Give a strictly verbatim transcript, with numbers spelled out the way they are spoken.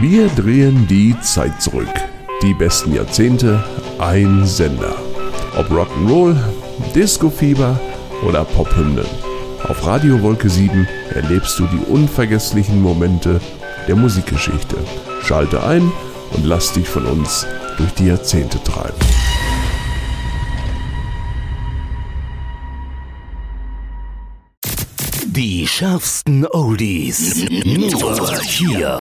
Wir drehen die Zeit zurück. Die besten Jahrzehnte, ein Sender. Ob Rock'n'Roll, Disco-Fieber oder Pophymnen. Auf Radio Wolke sieben erlebst du die unvergesslichen Momente der Musikgeschichte. Schalte ein und lass dich von uns durch die Jahrzehnte treiben. Die schärfsten Oldies. Nur hier